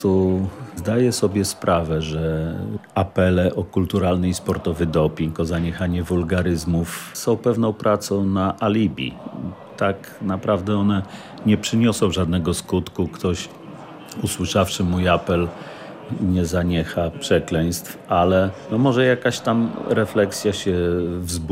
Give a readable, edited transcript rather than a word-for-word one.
Tu zdaję sobie sprawę, że apele o kulturalny i sportowy doping, o zaniechanie wulgaryzmów są pewną pracą na alibi. Tak naprawdę one nie przyniosą żadnego skutku. Ktoś, usłyszawszy mój apel, nie zaniecha przekleństw, ale no może jakaś tam refleksja się wzbudzi.